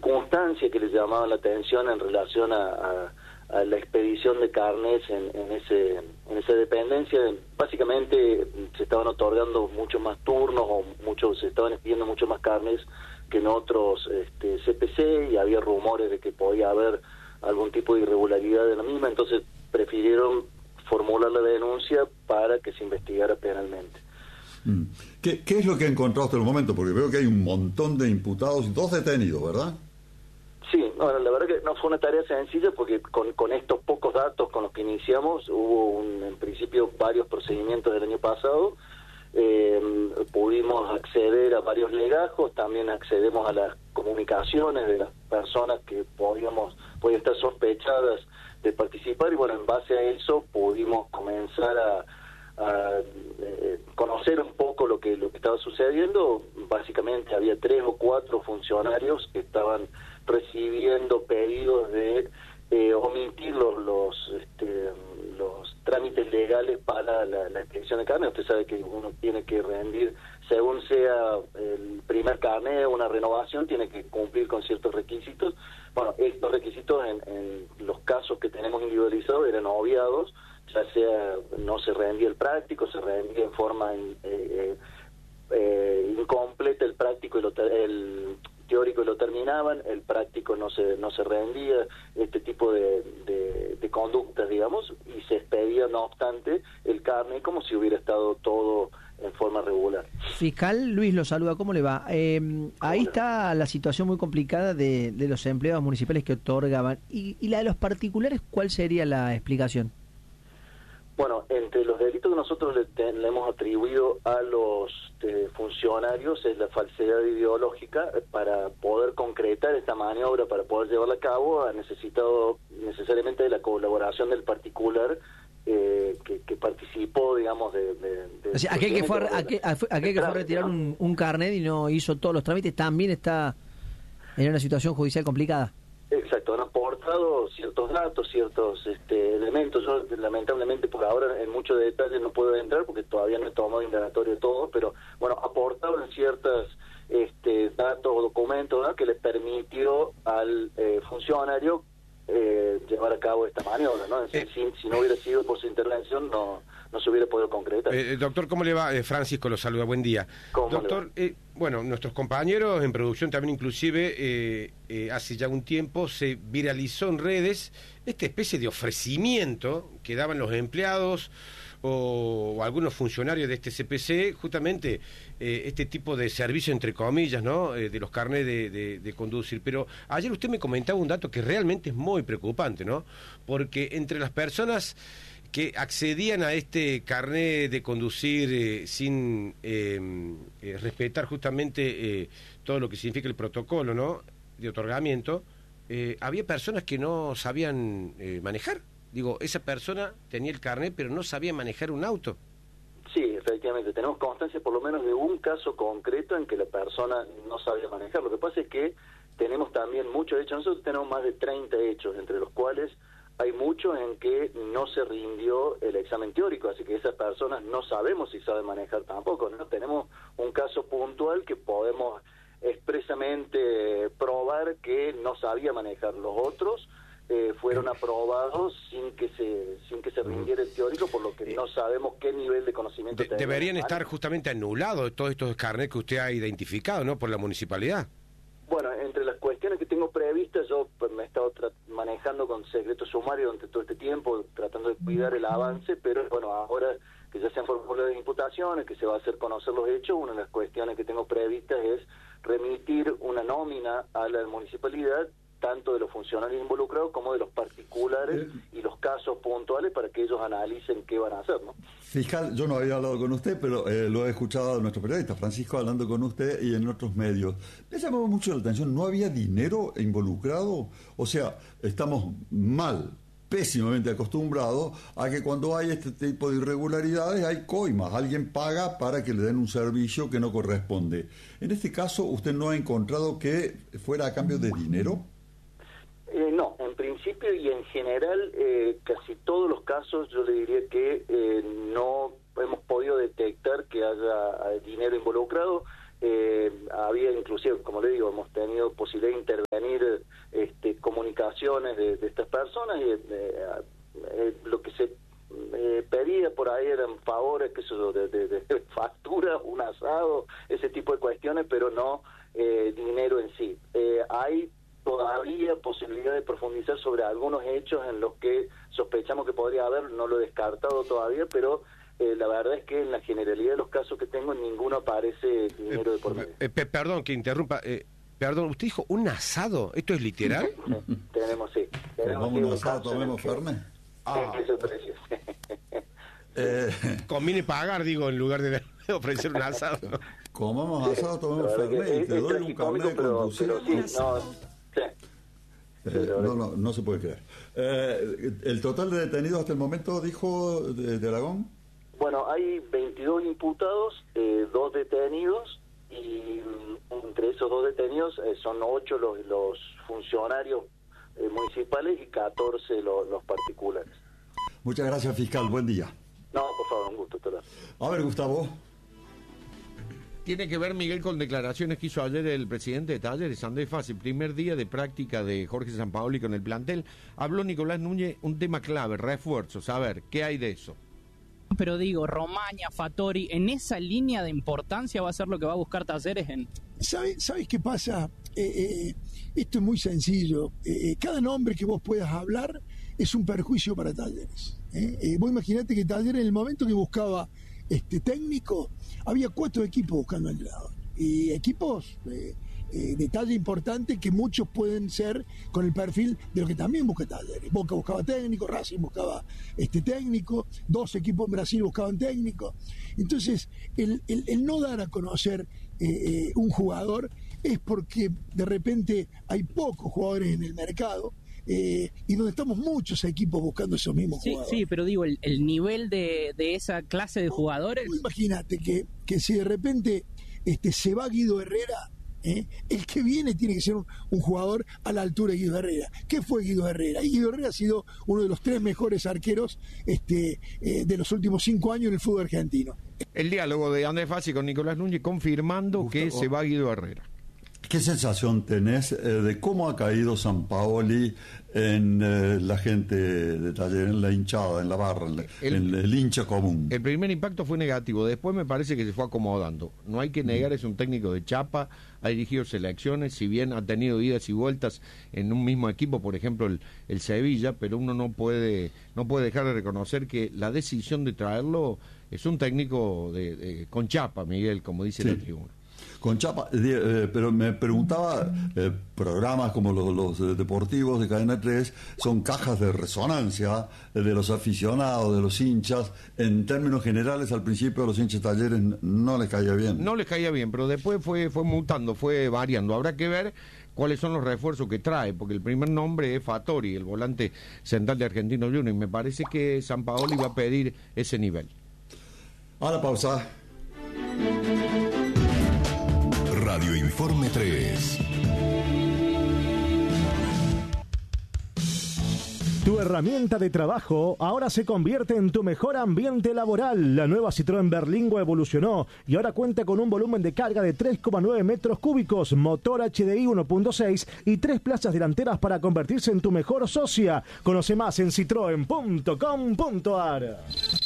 circunstancia que les llamaba la atención en relación a la expedición de carnets en esa dependencia. Básicamente se estaban otorgando muchos más turnos o se estaban expidiendo mucho más carnets que en otros CPC, y había rumores de que podía haber algún tipo de irregularidad en la misma, entonces prefirieron formular la denuncia para que se investigara penalmente. ¿Qué es lo que ha encontrado hasta el momento? Porque veo que hay un montón de imputados y 2 detenidos, ¿verdad? Sí, bueno, la verdad que no fue una tarea sencilla, porque con estos pocos datos con los que iniciamos hubo en principio varios procedimientos del año pasado. Pudimos acceder a varios legajos, también accedemos a las comunicaciones de las personas que podían estar sospechadas de participar, y bueno, en base a eso pudimos comenzar a conocer un poco lo que estaba sucediendo. Básicamente había 3 o 4 funcionarios que estaban recibiendo pedidos de omitir los trámites legales para la expedición de carne. Usted sabe que uno tiene que rendir, según sea el primer carnet o una renovación, tiene que cumplir con ciertos requisitos. Bueno, estos requisitos en los casos que tenemos individualizados eran obviados, ya sea no se rendía el práctico, se rendía en forma incompleta el práctico y el teórico, y lo terminaban, el práctico no se rendía, este tipo de conductas, digamos, y se expedía no obstante el carnet como si hubiera estado todo en forma regular. Fiscal Luis lo saluda, ¿cómo le va? Ahí está la situación muy complicada de los empleados municipales que otorgaban, y la de los particulares, ¿cuál sería la explicación? Bueno, entre los delitos que nosotros le hemos atribuido a los funcionarios es la falsedad ideológica. Para poder concretar esta maniobra, para poder llevarla a cabo, ha necesitado necesariamente de la colaboración del particular que participó, digamos, o sea, aquel que fue a retirar un carnet y no hizo todos los trámites, también está en una situación judicial complicada. Exacto, han aportado ciertos datos, ciertos elementos. Yo lamentablemente por ahora en muchos detalles no puedo entrar porque todavía no he tomado indagatorio de todo, pero bueno, aportaron ciertos datos o documentos, ¿no?, que les permitió al funcionario llevar a cabo esta maniobra, ¿no? Si no hubiera sido por su intervención no se hubiera podido concretar. Doctor, ¿cómo le va? Francisco lo saluda, buen día. Doctor, bueno, nuestros compañeros en producción también inclusive hace ya un tiempo se viralizó en redes esta especie de ofrecimiento que daban los empleados o algunos funcionarios de este CPC, justamente este tipo de servicio entre comillas, ¿no?, de los carnets de conducir. Pero ayer usted me comentaba un dato que realmente es muy preocupante, ¿no? Porque entre las personas que accedían a este carnet de conducir sin respetar justamente todo lo que significa el protocolo, ¿no?, de otorgamiento, había personas que no sabían manejar. Digo, esa persona tenía el carnet pero no sabía manejar un auto. Sí, efectivamente, tenemos constancia por lo menos de un caso concreto en que la persona no sabía manejar. Lo que pasa es que tenemos también muchos hechos. Nosotros tenemos más de 30 hechos, entre los cuales hay muchos en que no se rindió el examen teórico, así que esas personas no sabemos si saben manejar tampoco, ¿no? Tenemos un caso puntual que podemos expresamente probar que no sabía manejar. Los otros fueron aprobados sin que se rindiera el teórico, por lo que no sabemos qué nivel de conocimiento tenemos. Deberían estar justamente anulados todos estos carnets que usted ha identificado, ¿no?, por la municipalidad. Bueno, entre las cuestiones que tengo previstas, yo me he estado manejando con secreto sumario durante todo este tiempo, tratando de cuidar el avance, pero bueno, ahora que ya se han formulado las imputaciones, que se va a hacer conocer los hechos, una de las cuestiones que tengo previstas es remitir una nómina a la municipalidad, tanto de los funcionarios involucrados como de los particulares y los casos puntuales, para que ellos analicen qué van a hacer, ¿no? Fiscal, yo no había hablado con usted, pero lo he escuchado a nuestro periodista Francisco hablando con usted y en otros medios. Me llamó mucho la atención, ¿no había dinero involucrado? O sea, estamos pésimamente acostumbrados a que cuando hay este tipo de irregularidades hay coimas, alguien paga para que le den un servicio que no corresponde. En este caso, ¿usted no ha encontrado que fuera a cambio de dinero? No, en principio y en general, casi todos los casos yo le diría que no hemos podido detectar que haya dinero involucrado. Había inclusive, como le digo, hemos tenido posibilidad de intervenir situaciones de estas personas, y lo que se pedía por ahí eran favores de factura, un asado, ese tipo de cuestiones, pero no dinero en sí. Hay todavía posibilidad de profundizar sobre algunos hechos en los que sospechamos que podría haber, no lo he descartado todavía, pero la verdad es que en la generalidad de los casos que tengo, en ninguno aparece dinero de por medio. Perdón que interrumpa, perdón, usted dijo un asado, ¿esto es literal? Tenemos un asado, tomemos Fernet. Eso es precio. Conviene pagar, digo, en lugar de ofrecer un asado. Comamos asado, tomemos Fernet y te doy un carnet de conducción. No se puede creer. ¿El total de detenidos hasta el momento, dijo de Aragón? Bueno, hay 22 imputados, 2 detenidos, y entre esos 2 detenidos son 8 los funcionarios municipales y 14 los particulares. Muchas gracias, fiscal. Buen día. No, por favor, un gusto. A ver, Gustavo. Tiene que ver, Miguel, con declaraciones que hizo ayer el presidente de Talleres, Andrés Fassi, primer día de práctica de Jorge Sampaoli con el plantel. Habló Nicolás Núñez, un tema clave, refuerzos. A ver, ¿qué hay de eso? Pero digo, Romaña, Fattori, en esa línea de importancia va a ser lo que va a buscar Talleres en... ¿Sabes qué pasa? Esto es muy sencillo. Cada nombre que vos puedas hablar es un perjuicio para Talleres. Vos imaginate que Talleres, en el momento que buscaba técnico, había 4 equipos buscando entrenador. Y equipos de talla importante, que muchos pueden ser con el perfil de lo que también busca Talleres. Boca buscaba técnico, Racing buscaba técnico, 2 equipos en Brasil buscaban técnico. Entonces, el no dar a conocer un jugador es porque de repente hay pocos jugadores en el mercado, y donde estamos muchos equipos buscando esos mismos jugadores. Sí, pero digo, el nivel de esa clase de jugadores... Imagínate que si de repente se va Guido Herrera, el que viene tiene que ser un jugador a la altura de Guido Herrera. ¿Qué fue Guido Herrera? Y Guido Herrera ha sido uno de los 3 mejores arqueros de los últimos 5 años en el fútbol argentino. El diálogo de Andrés Fassi con Nicolás Núñez confirmando Gustavo, que se va Guido Herrera. ¿Qué sensación tenés de cómo ha caído Sampaoli en la gente de Talleres, en la hinchada, en la barra, en el hincha común? El primer impacto fue negativo, después me parece que se fue acomodando. No hay que negar, es un técnico de chapa, ha dirigido selecciones, si bien ha tenido idas y vueltas en un mismo equipo, por ejemplo el Sevilla, pero uno no puede dejar de reconocer que la decisión de traerlo es un técnico con chapa, Miguel, como dice la tribuna. Con chapa, pero me preguntaba, programas como los deportivos de Cadena 3 son cajas de resonancia de los aficionados, de los hinchas. En términos generales, al principio a los hinchas de Talleres no les caía bien. No les caía bien, pero después fue mutando, fue variando. Habrá que ver cuáles son los refuerzos que trae, porque el primer nombre es Fattori, el volante central de Argentinos Juniors, y me parece que Sampaoli va a pedir ese nivel. A la pausa. Radio Informe 3. Tu herramienta de trabajo ahora se convierte en tu mejor ambiente laboral. La nueva Citroën Berlingo evolucionó y ahora cuenta con un volumen de carga de 3,9 metros cúbicos, motor HDI 1.6 y 3 plazas delanteras para convertirse en tu mejor socia. Conoce más en citroen.com.ar.